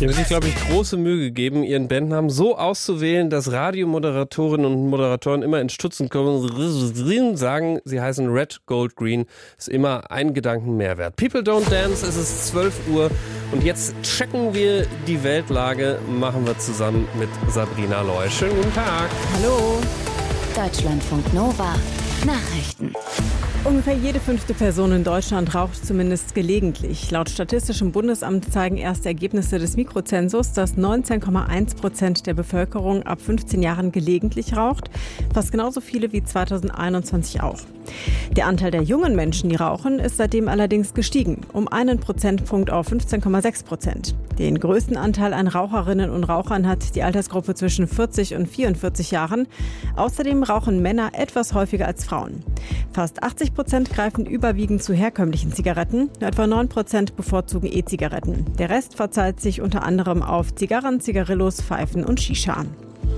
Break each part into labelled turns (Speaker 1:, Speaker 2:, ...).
Speaker 1: Die haben sich, glaube ich, große Mühe gegeben, ihren Bandnamen so auszuwählen, dass Radiomoderatorinnen und Moderatoren immer in Stutzen kommen, sagen, sie heißen Red, Gold, Green. Ist immer ein Gedanken mehr wert. People Don't Dance, es ist 12 Uhr und jetzt checken wir die Weltlage, machen wir zusammen mit Sabrina Loy. Schönen guten Tag.
Speaker 2: Hallo. Deutschlandfunk Nova. Nachrichten.
Speaker 3: Ungefähr jede 5. Person in Deutschland raucht zumindest gelegentlich. Laut Statistischem Bundesamt zeigen erste Ergebnisse des Mikrozensus, dass 19,1% der Bevölkerung ab 15 Jahren gelegentlich raucht. Fast genauso viele wie 2021 auch. Der Anteil der jungen Menschen, die rauchen, ist seitdem allerdings gestiegen. Um 1 Prozentpunkt auf 15,6%. Den größten Anteil an Raucherinnen und Rauchern hat die Altersgruppe zwischen 40 und 44 Jahren. Außerdem rauchen Männer etwas häufiger als Frauen. Fast 80% greifen überwiegend zu herkömmlichen Zigaretten, nur etwa 9% bevorzugen E-Zigaretten. Der Rest verteilt sich unter anderem auf Zigarren, Zigarillos, Pfeifen und Shisha.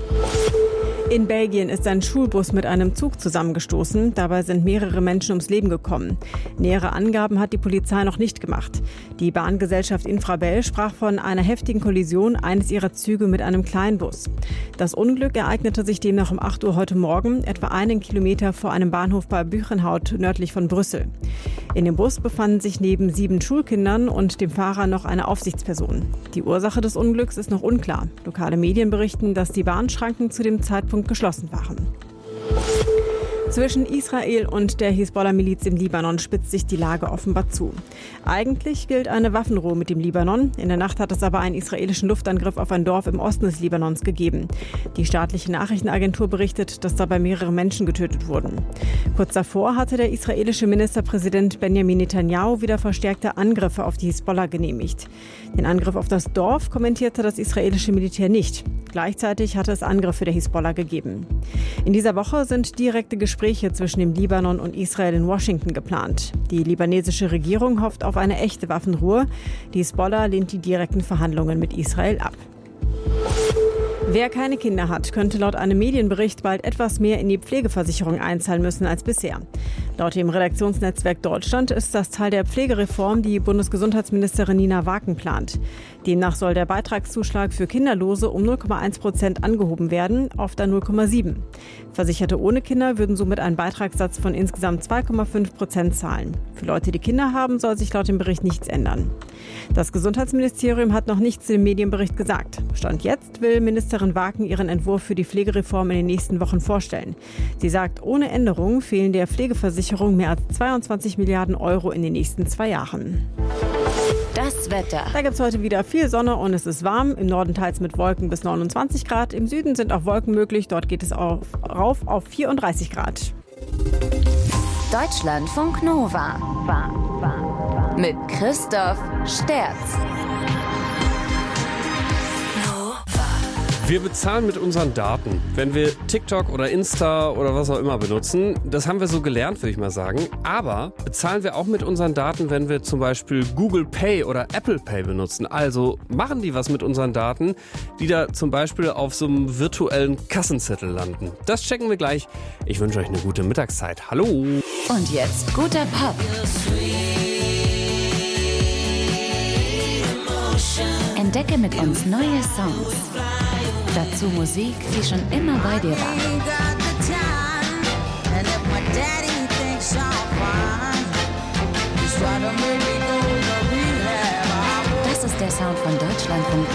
Speaker 3: In Belgien ist ein Schulbus mit einem Zug zusammengestoßen. Dabei sind mehrere Menschen ums Leben gekommen. Nähere Angaben hat die Polizei noch nicht gemacht. Die Bahngesellschaft Infrabel sprach von einer heftigen Kollision eines ihrer Züge mit einem Kleinbus. Das Unglück ereignete sich demnach um 8 Uhr heute Morgen, etwa 1 Kilometer vor einem Bahnhof bei Buchenhout nördlich von Brüssel. In dem Bus befanden sich neben 7 Schulkindern und dem Fahrer noch eine Aufsichtsperson. Die Ursache des Unglücks ist noch unklar. Lokale Medien berichten, dass die Bahnschranken zu dem Zeitpunkt geschlossen waren. Zwischen Israel und der Hisbollah-Miliz im Libanon spitzt sich die Lage offenbar zu. Eigentlich gilt eine Waffenruhe mit dem Libanon. In der Nacht hat es aber einen israelischen Luftangriff auf ein Dorf im Osten des Libanons gegeben. Die staatliche Nachrichtenagentur berichtet, dass dabei mehrere Menschen getötet wurden. Kurz davor hatte der israelische Ministerpräsident Benjamin Netanyahu wieder verstärkte Angriffe auf die Hisbollah genehmigt. Den Angriff auf das Dorf kommentierte das israelische Militär nicht. Gleichzeitig hatte es Angriffe der Hisbollah gegeben. In dieser Woche sind direkte Gespräche zwischen dem Libanon und Israel in Washington geplant. Die libanesische Regierung hofft auf eine echte Waffenruhe. Die Hisbollah lehnt die direkten Verhandlungen mit Israel ab. Wer keine Kinder hat, könnte laut einem Medienbericht bald etwas mehr in die Pflegeversicherung einzahlen müssen als bisher. Laut dem Redaktionsnetzwerk Deutschland ist das Teil der Pflegereform, die Bundesgesundheitsministerin Nina Waken plant. Demnach soll der Beitragszuschlag für Kinderlose um 0,1% angehoben werden, auf dann 0,7. Versicherte ohne Kinder würden somit einen Beitragssatz von insgesamt 2,5% zahlen. Für Leute, die Kinder haben, soll sich laut dem Bericht nichts ändern. Das Gesundheitsministerium hat noch nichts zu dem Medienbericht gesagt. Stand jetzt will Ministerin Waken ihren Entwurf für die Pflegereform in den nächsten Wochen vorstellen. Sie sagt, ohne Änderung fehlen der Pflegeversicherung mehr als 22 Milliarden Euro in den nächsten 2 Jahren.
Speaker 2: Das Wetter.
Speaker 3: Da gibt es heute wieder viel Sonne und es ist warm. Im Norden teils mit Wolken bis 29 Grad. Im Süden sind auch Wolken möglich. Dort geht es rauf auf 34 Grad.
Speaker 2: Deutschlandfunk Nova. Mit Christoph Sterz.
Speaker 1: Wir bezahlen mit unseren Daten, wenn wir TikTok oder Insta oder was auch immer benutzen. Das haben wir so gelernt, würde ich mal sagen. Aber bezahlen wir auch mit unseren Daten, wenn wir zum Beispiel Google Pay oder Apple Pay benutzen. Also machen die was mit unseren Daten, die da zum Beispiel auf so einem virtuellen Kassenzettel landen. Das checken wir gleich. Ich wünsche euch eine gute Mittagszeit. Hallo!
Speaker 2: Und jetzt guter Pop. Entdecke mit uns neue Songs. Dazu Musik, die schon immer bei dir war. Das ist der Sound von Deutschlandfunk